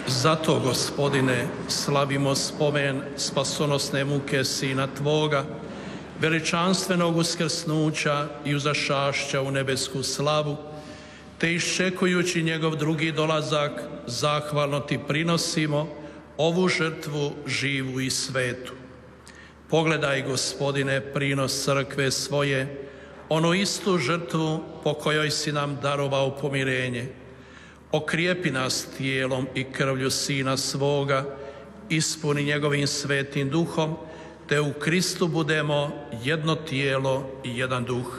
Zato, Gospodine, slavimo spomen spasonosne muke Sina Tvoga, veličanstvenog uskrsnuća i uzašašća u nebesku slavu, te iščekujući njegov drugi dolazak, zahvalno Ti prinosimo ovu žrtvu živu i svetu. Pogledaj, Gospodine, prinos crkve svoje, onu istu žrtvu po kojoj si nam darovao pomirenje. Okrijepi nas tijelom i krvlju Sina svoga, ispuni njegovim svetim duhom, te u Kristu budemo jedno tijelo i jedan duh.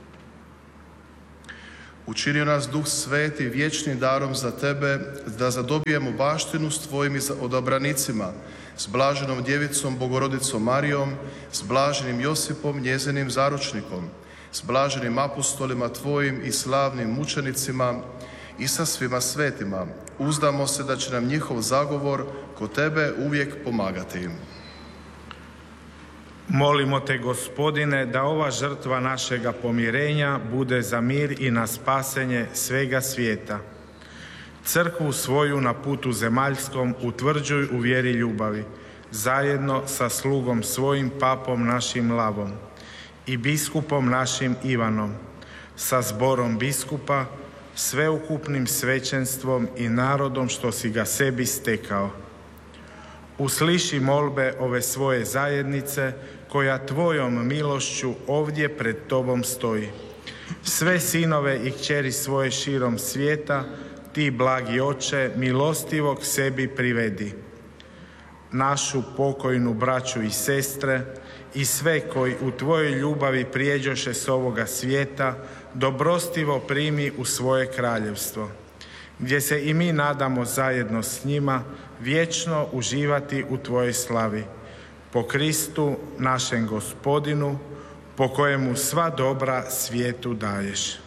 Učinio nas Duh Sveti vječnim darom za Tebe, da zadobijemo baštinu s Tvojim odabranicima, s blaženom djevicom Bogorodicom Marijom, s blaženim Josipom, njezinim zaručnikom, s blaženim apostolima Tvojim i slavnim mučenicima i sa svima svetima. Uzdamo se da će nam njihov zagovor kod Tebe uvijek pomagati. Molimo Te, Gospodine, da ova žrtva našega pomirenja bude za mir i na spasenje svega svijeta. Crkvu svoju na putu zemaljskom utvrđuj u vjeri ljubavi, zajedno sa slugom svojim papom našim Lavom i biskupom našim Ivanom, sa zborom biskupa, sveukupnim svećenstvom i narodom što si ga sebi stekao. Usliši molbe ove svoje zajednice koja Tvojom milošću ovdje pred Tobom stoji. Sve sinove i kćeri svoje širom svijeta Ti, blagi Oče, milostivog sebi privedi. Našu pokojnu braću i sestre i sve koji u Tvojoj ljubavi prijeđoše s ovoga svijeta, dobrostivo primi u svoje kraljevstvo, gdje se i mi nadamo zajedno s njima vječno uživati u Tvojoj slavi. Po Kristu, našem Gospodinu, po kojemu sva dobra svijetu daješ.